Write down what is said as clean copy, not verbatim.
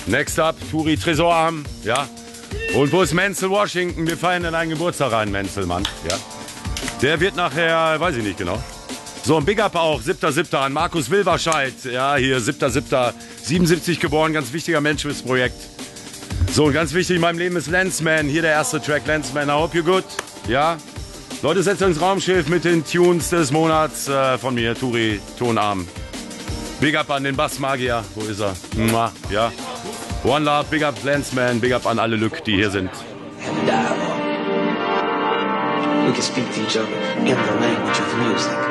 Next up, Turi Tresorarm, ja. Und wo ist Menzel Washington? Wir feiern in einen Geburtstag rein, Menzel, Mann, ja. Der wird nachher, weiß ich nicht genau. So, ein Big Up auch, 7.7. an Markus Wilberscheid, ja, hier, 7.7., 77 geboren, ganz wichtiger Mensch fürs Projekt. So, und ganz wichtig in meinem Leben ist Lensman, hier der erste Track, Lensman, I hope you're good, ja. Leute, setzt ins Raumschiff mit den Tunes des Monats von mir, Turi, Tonarm. Big Up an den Bassmagier, wo ist er? Mua, ja. One Love, Big Up Lensman, Big Up an alle Lück, die hier sind. We can speak to each other in the language of music.